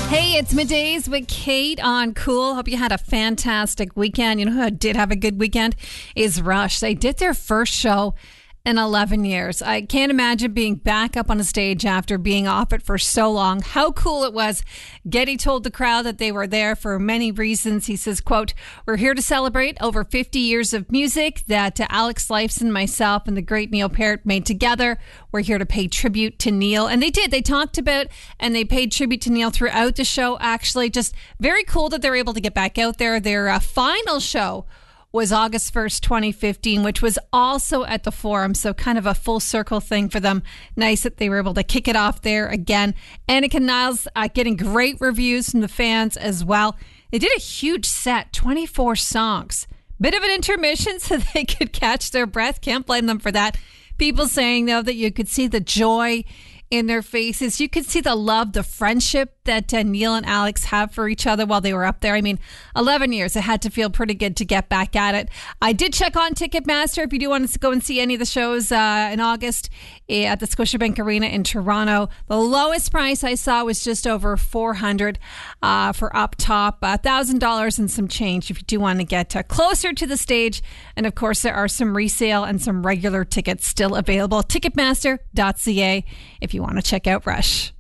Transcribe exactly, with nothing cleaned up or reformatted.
Hey, it's Middays with Kate on Cool. Hope you had a fantastic weekend. You know who did have a good weekend is Rush. They did their first show in eleven years. I can't imagine being back up on a stage after being off it for so long. How cool it was. Getty told the crowd that they were there for many reasons. He says, quote, "We're here to celebrate over fifty years of music that uh, Alex Lifeson, myself, and the great Neil Peart made together. We're here to pay tribute to Neil." And they did. They talked about and they paid tribute to Neil throughout the show. Actually, just very cool that they're able to get back out there. Their uh, final show was August first, twenty fifteen, which was also at the Forum. So kind of a full circle thing for them. Nice that they were able to kick it off there again. Annika Niles uh, getting great reviews from the fans as well. They did a huge set, twenty-four songs. Bit of an intermission so they could catch their breath. Can't blame them for that. People saying, though, that you could see the joy in their faces. You could see the love, the friendship that uh, Neil and Alex have for each other while they were up there. I mean, eleven years, it had to feel pretty good to get back at it. I did check on Ticketmaster if you do want to go and see any of the shows uh, in August at the Scotiabank Arena in Toronto. The lowest price I saw was just over four hundred dollars uh, for up top, one thousand dollars and some change if you do want to get uh, closer to the stage. And of course, there are some resale and some regular tickets still available. Ticketmaster dot c a if you want to check out Rush.